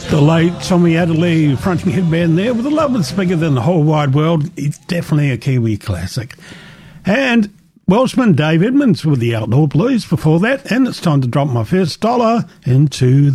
The late Tommy Adderley fronting headband there with a love that's bigger than the whole wide world. It's definitely a Kiwi classic. And Welshman Dave Edmonds with the Outlaw Blues before that. And it's time to drop my first dollar into